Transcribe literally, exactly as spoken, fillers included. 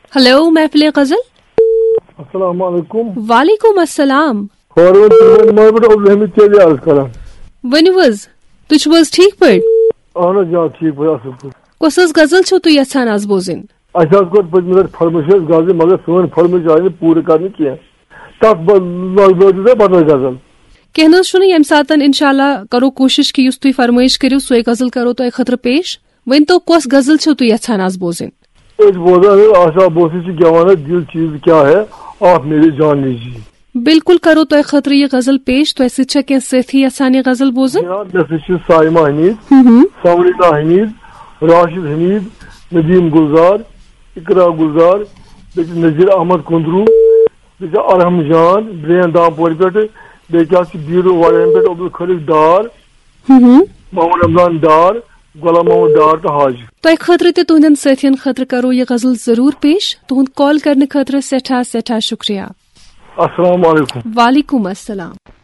Hello محفل غزل. السلام علیکم. وعلیکم السلام. ونو حظ تُہۍ چھِو حظ ٹھیک پٲٹھۍ؟ اہن حظ آ ٹھیک پٲٹھۍ اصل پٲٹھۍ. کۄس حظ غزل چھِو تُہۍ یژھان آز بوزٕنۍ؟ اَسہِ حظ کوٚر پٔتمہِ لٹہِ فرمٲیش حظ غزل مگر سٲنۍ فرمٲیش آیہِ نہٕ پوٗرٕ کرنہٕ کینٛہہ. تتھ لٲگِو تُہۍ بدل غزل. کینٛہہ نہ حظ چھُنہٕ، ییٚمہِ ساتہٕ انشاء اللہ کرو کوٗشش کہِ یُس تُہۍ فرمٲیش کٔرِو سۄے غزل کرو تۄہہِ خٲطرٕ پیش. ؤنۍتو کۄس غزل چھِو تُہۍ یژھان آز بوزٕنۍ؟ أسۍ بوزان آشا بوسی چھِ گٮ۪وان دل چیٖز کیٛاہ ہے آپ میری جان لیجیے. بالکل کرو تۄہہِ خٲطرٕ یہِ غزل پیش. تۄہہِ سۭتۍ چھا کینٛہہ سٲتھی یژھان یہِ غزل بوزٕنۍ؟ مےٚ سۭتۍ چھِ سایمہ حمید، سمرینا حمید، راشد حمید، ندیم گلزار، اقرا گلزار، بیٚیہِ چھِ نذیر احمد کُندروٗ، بیٚیہِ چھِ ارحم جان برین دام پورِ پٮ۪ٹھٕ، بیٚیہِ کیٛاہ چھِ بیٖرو واڑٮ۪ن پٮ۪ٹھ عبدل خٲلق ڈار، محمد رمضان ڈار، غلام محمد ڈار تہٕ حاجی. تۄہہِ خٲطرٕ تہِ تُہنٛدٮ۪ن سٲتھین خٲطرٕ کرو یہِ غزل ضروٗر پیش. تُہنٛد کال کرنہٕ خٲطرٕ سٮ۪ٹھاہ سٮ۪ٹھاہ شُکریہ. السلام علیکم. وعلیکم السلام.